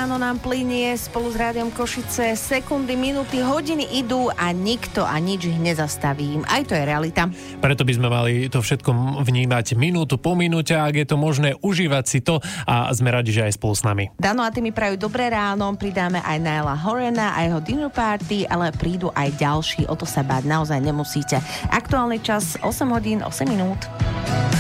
ráno nám plynie spolu s Rádiom Košice. Sekundy, minúty, hodiny idú a nikto a nič ich nezastaví. Aj to je realita. Preto by sme mali to všetko vnímať minútu po minúte, ak je to možné, užívať si to a sme radi, že aj spolu s nami. Dano a ty mi prajú dobré ráno, pridáme aj Nialla Horana a jeho dinner party, ale prídu aj ďalší, o to sa báť naozaj nemusíte. Aktuálny čas 8 hodín 8 minút.